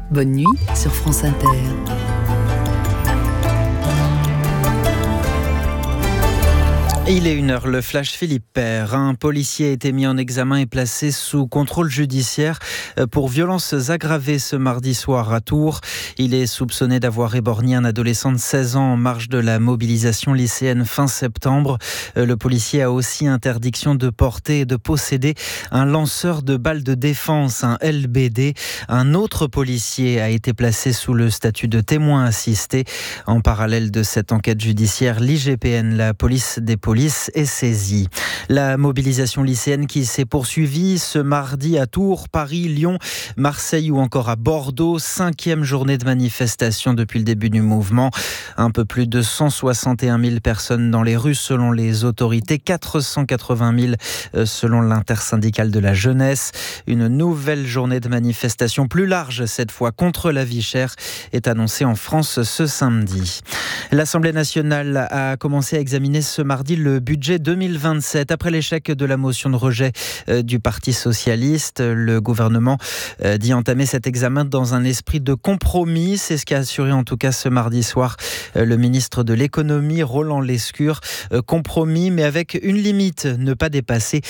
Bonne nuit sur France Inter. Il est 1h, le flash Philippe Père. Un policier a été mis en examen et placé sous contrôle judiciaire pour violences aggravées ce mardi soir à Tours. Il est soupçonné d'avoir éborgné un adolescent de 16 ans en marge de la mobilisation lycéenne fin septembre. Le policier a aussi interdiction de porter et de posséder un lanceur de balles de défense, un LBD. Un autre policier a été placé sous le statut de témoin assisté. En parallèle de cette enquête judiciaire, l'IGPN, la police des polices, est saisie. La mobilisation lycéenne qui s'est poursuivie ce mardi à Tours, Paris, Lyon, Marseille ou encore à Bordeaux. 5e journée de manifestation depuis le début du mouvement. Un peu plus de 161 000 personnes dans les rues selon les autorités, 480 000 selon l'intersyndicale de la jeunesse. Une nouvelle journée de manifestation plus large cette fois contre la vie chère est annoncée en France ce samedi. L'Assemblée nationale a commencé à examiner ce mardi le budget 2027. Après l'échec de la motion de rejet du Parti socialiste, le gouvernement dit entamer cet examen dans un esprit de compromis. C'est ce qu'a assuré en tout cas ce mardi soir le ministre de l'économie, Roland Lescure. Compromis, mais avec une limite, ne pas dépasser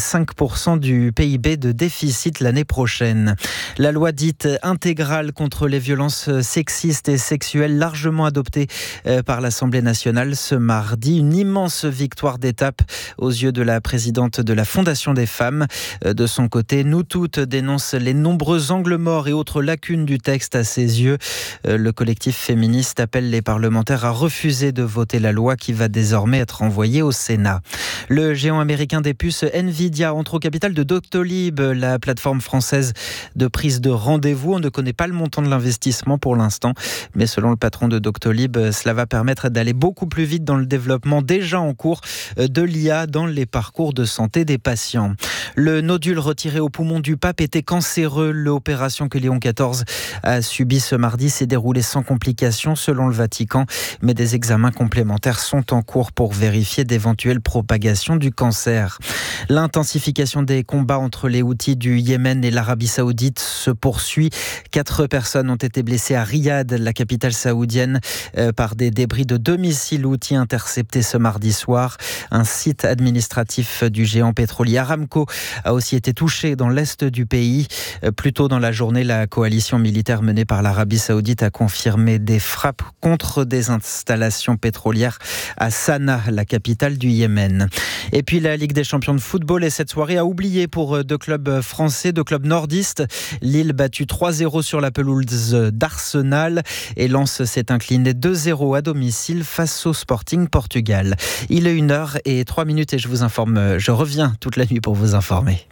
5% du PIB de déficit l'année prochaine. La loi dite intégrale contre les violences sexistes et sexuelles, largement adoptée par l'Assemblée nationale ce mardi. Une immense victoire d'étape aux yeux de la présidente de la Fondation des femmes. De son côté, Nous Toutes dénonce les nombreux angles morts et autres lacunes du texte à ses yeux. Le collectif féministe appelle les parlementaires à refuser de voter la loi qui va désormais être envoyée au Sénat. Le géant américain des puces Nvidia entre au capital de Doctolib, la plateforme française de prise de rendez-vous. On ne connaît pas le montant de l'investissement pour l'instant, mais selon le patron de Doctolib, cela va permettre d'aller beaucoup plus vite dans le développement déjà en cours de l'IA dans les parcours de santé des patients. Le nodule retiré au poumon du pape était cancéreux. L'opération que Léon XIV a subie ce mardi s'est déroulée sans complications selon le Vatican, mais des examens complémentaires sont en cours pour vérifier d'éventuelles propagations du cancer. L'intensification des combats entre les Houthis du Yémen et l'Arabie Saoudite se poursuit. 4 personnes ont été blessées à Riyad, la capitale saoudienne, par des débris de 2 missiles Houthis interceptés ce mardi soir. Un site administratif du géant pétrolier Aramco a aussi été touché dans l'est du pays. Plus tôt dans la journée, la coalition militaire menée par l'Arabie Saoudite a confirmé des frappes contre des installations pétrolières à Sanaa, la capitale du Yémen. Et puis la Ligue des champions de football et cette soirée a oublié pour 2 clubs français, 2 clubs nordistes. Lille battu 3-0 sur la pelouse d'Arsenal et Lens s'est incliné 2-0 à domicile face au Sporting Portugal. Il est 1h03 et je vous informe, je reviens toute la nuit pour vous informer.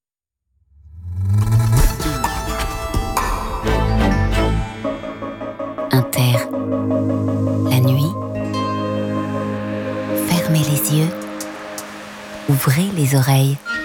Inter, la nuit, fermez les yeux, ouvrez les oreilles.